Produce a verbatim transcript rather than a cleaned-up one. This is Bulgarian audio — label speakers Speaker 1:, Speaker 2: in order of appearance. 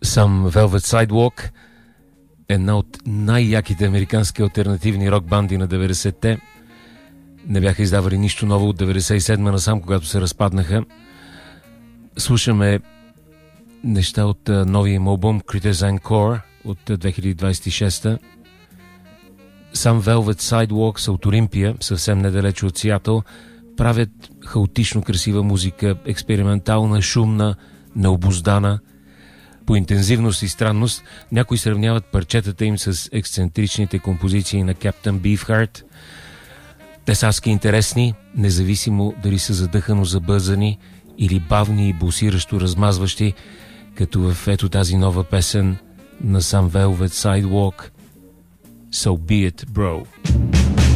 Speaker 1: Some Velvet Sidewalk, една от най-яките американски алтернативни рок банди на деветдесетте. Не бяха издавали нищо ново от деветдесет и седма насам, когато се разпаднаха. Слушаме неща от новия им албум Criticize Core от две хиляди двадесет и шеста. Some Velvet Sidewalk са от Олимпия, съвсем недалече от Сиатъл. Правят хаотично красива музика, експериментална, шумна, необуздана. По интензивност и странност някои сравняват парчетата им с ексцентричните композиции на Captain Beefheart. Те са адски интересни, независимо дали са задъхано забързани или бавни и бусиращо размазващи, като в ето тази нова песен на Some Velvet Sidewalk, So Be It, Bro.